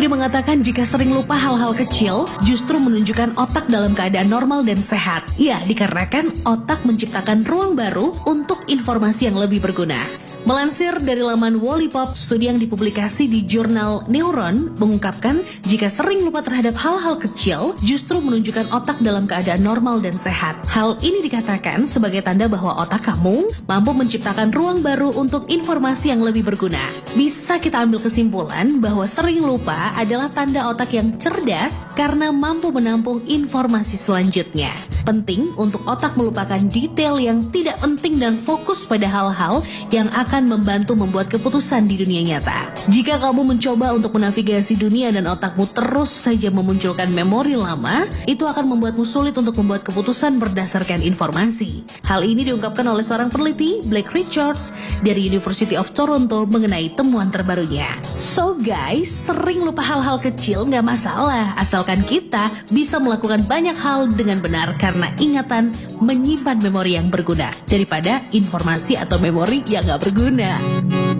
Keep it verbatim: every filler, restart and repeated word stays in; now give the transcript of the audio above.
Studi mengatakan jika sering lupa hal-hal kecil, justru menunjukkan otak dalam keadaan normal dan sehat. Ya, dikarenakan otak menciptakan ruang baru untuk informasi yang lebih berguna. Melansir dari laman Wallipop, studi yang dipublikasi di jurnal Neuron mengungkapkan jika sering lupa terhadap hal-hal kecil, justru menunjukkan otak dalam keadaan normal dan sehat. Hal ini dikatakan sebagai tanda bahwa otak kamu mampu menciptakan ruang baru untuk informasi yang lebih berguna. Bisa kita ambil kesimpulan bahwa sering lupa adalah tanda otak yang cerdas karena mampu menampung informasi selanjutnya. Penting untuk otak melupakan detail yang tidak penting dan fokus pada hal-hal yang akan membantu membuat keputusan di dunia nyata. Jika kamu mencoba untuk menavigasi dunia dan otakmu terus saja memunculkan memori lama, itu akan membuatmu sulit untuk membuat keputusan berdasarkan informasi. Hal ini diungkapkan oleh seorang peneliti, Blake Richards, dari University of Toronto mengenai temuan terbarunya. So guys, sering lupa hal-hal kecil nggak masalah, asalkan kita bisa melakukan banyak hal dengan benar karena ingatan menyimpan memori yang berguna daripada informasi atau memori yang nggak berguna.